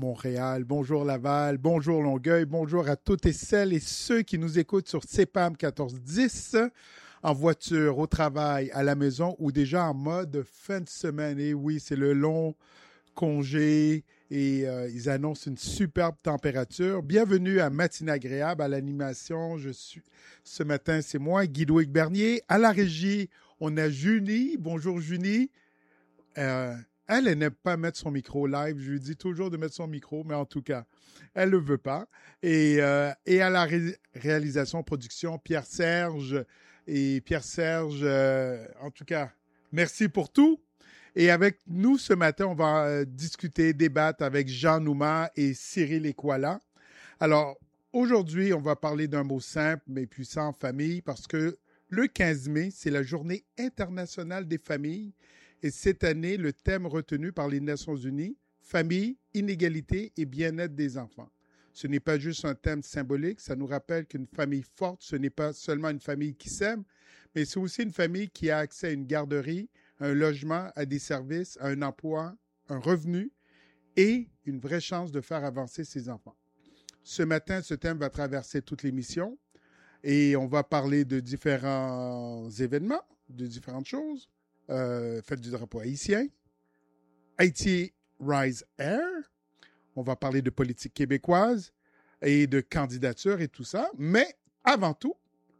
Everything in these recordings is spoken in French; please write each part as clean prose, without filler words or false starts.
Montréal, bonjour Laval, bonjour Longueuil, bonjour à toutes et celles et ceux qui nous écoutent sur CPAM 1410, en voiture, au travail, à la maison ou déjà en mode fin de semaine. Et oui, c'est le long congé et ils annoncent une superbe température. Bienvenue à Matinée agréable, à l'animation. Ce matin, c'est moi, Guy-Louis Bernier. À la régie, on a Junie. Bonjour Junie. Elle n'aime pas mettre son micro live. Je lui dis toujours de mettre son micro, mais en tout cas, elle ne le veut pas. Et à la réalisation, production, Pierre-Serge. Et Pierre-Serge, en tout cas, merci pour tout. Et avec nous ce matin, on va discuter, débattre avec Jean Nouma et Cyril Ekwala. Alors, aujourd'hui, on va parler d'un mot simple mais puissant, famille, parce que le 15 mai, c'est la Journée internationale des familles. Et cette année, le thème retenu par les Nations unies, famille, inégalité et bien-être des enfants. Ce n'est pas juste un thème symbolique, ça nous rappelle qu'une famille forte, ce n'est pas seulement une famille qui s'aime, mais c'est aussi une famille qui a accès à une garderie, un logement, à des services, à un emploi, un revenu et une vraie chance de faire avancer ses enfants. Ce matin, ce thème va traverser toute l'émission et on va parler de différents événements, de différentes choses. Fête du drapeau haïtien, Haïti Rise Air, on va parler de politique québécoise et de candidature et tout ça. Mais avant tout,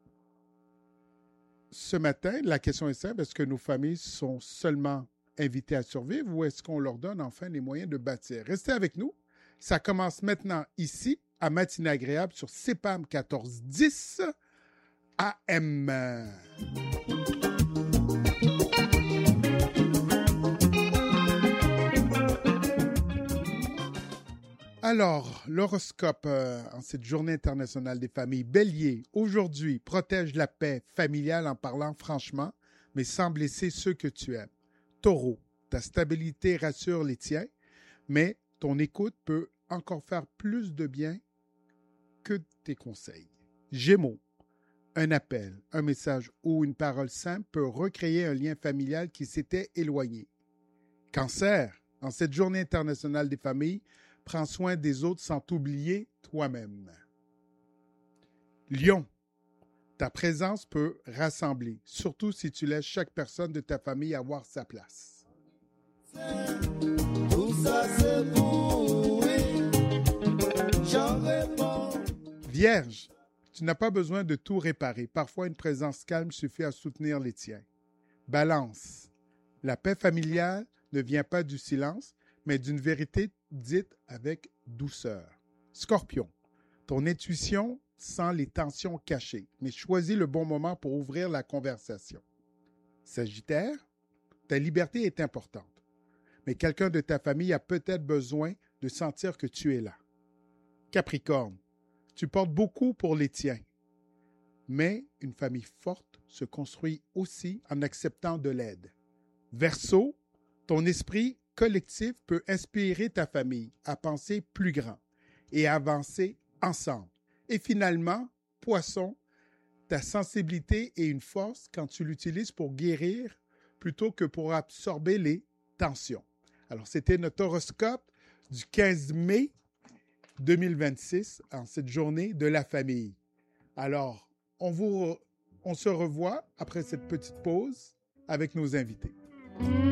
ce matin, la question est simple, est-ce que nos familles sont seulement invitées à survivre ou est-ce qu'on leur donne enfin les moyens de bâtir? Restez avec nous. Ça commence maintenant ici, à Matinée agréable sur CPAM 1410 AM. Alors, l'horoscope en cette journée internationale des familles. Bélier, aujourd'hui, protège la paix familiale en parlant franchement, mais sans blesser ceux que tu aimes. Taureau, ta stabilité rassure les tiens, mais ton écoute peut encore faire plus de bien que tes conseils. Gémeaux, un appel, un message ou une parole simple peut recréer un lien familial qui s'était éloigné. Cancer, en cette journée internationale des familles, prends soin des autres sans t'oublier toi-même. Lion, ta présence peut rassembler, surtout si tu laisses chaque personne de ta famille avoir sa place. Vierge, tu n'as pas besoin de tout réparer. Parfois, une présence calme suffit à soutenir les tiens. Balance, la paix familiale ne vient pas du silence, mais d'une vérité dite avec douceur. Scorpion, ton intuition sent les tensions cachées, mais choisis le bon moment pour ouvrir la conversation. Sagittaire, ta liberté est importante, mais quelqu'un de ta famille a peut-être besoin de sentir que tu es là. Capricorne, tu portes beaucoup pour les tiens, mais une famille forte se construit aussi en acceptant de l'aide. Verseau, ton esprit collectif peut inspirer ta famille à penser plus grand et à avancer ensemble. Et finalement, Poisson, ta sensibilité est une force quand tu l'utilises pour guérir plutôt que pour absorber les tensions. Alors, c'était notre horoscope du 15 mai 2026 en cette journée de la famille. Alors, on se revoit après cette petite pause avec nos invités.